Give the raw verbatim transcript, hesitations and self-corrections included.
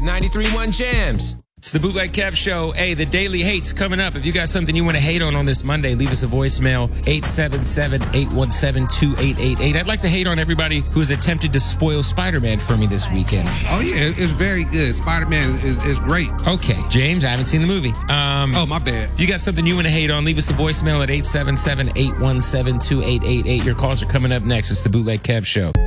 ninety-three point one Jams. It's the Bootleg Kev Show. Hey, the Daily Hate's coming up. If you got something you want to hate on on this Monday, leave us a voicemail, eight seven seven, eight one seven, two eight eight eight. I'd like to hate on everybody who has attempted to spoil Spider-Man for me this weekend. Oh, yeah, it's very good. Spider-Man is, is great. Okay, James, I haven't seen the movie. Um, oh, my bad. If you got something you want to hate on, leave us a voicemail at eight seven seven, eight one seven, two eight eight eight. Your calls are coming up next. It's the Bootleg Kev Show.